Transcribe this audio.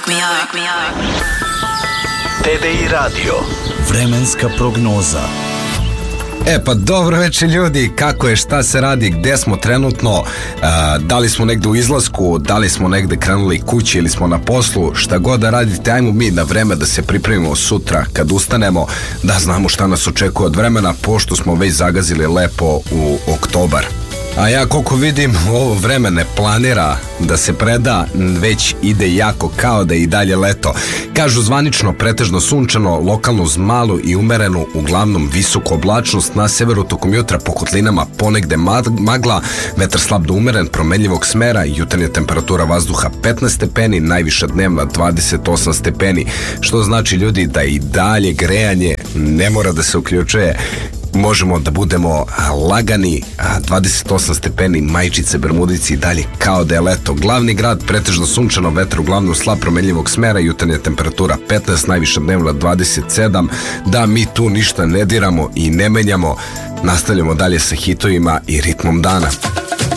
TDI Radio. Vremenska prognoza. Pa dobro večer ljudi, kako je, šta se radi, gde smo trenutno, da li smo negde u izlasku, da li smo negde krenuli kući ili smo na poslu, šta god da radite, ajmo mi na vreme da se pripremimo sutra kad ustanemo, da znamo šta nas očekuje od vremena, pošto smo već zagazili lepo u oktobar. A ja koliko vidim, ovo vreme ne planira da se preda, već ide jako kao da je i dalje leto. Kažu zvanično pretežno sunčano, lokalno uz malu i umerenu, uglavnom visoku oblačnost, na severu tokom jutra po kotlinama ponegde magla, vetar slab do umeren, promenljivog smera, jutarnja temperatura vazduha 15 stepeni, najviša dnevna 28 stepeni, što znači ljudi da i dalje grejanje ne mora da se uključuje. Možemo da budemo lagani, 28 stepeni, majčice, bermudici i dalje kao da je leto. Glavni grad pretežno sunčano, vetar uglavnom slab promenljivog smera, jutarnja temperatura 15, najviša dnevna 27. Da mi tu ništa ne diramo i ne menjamo, nastavljamo dalje sa hitovima i ritmom dana.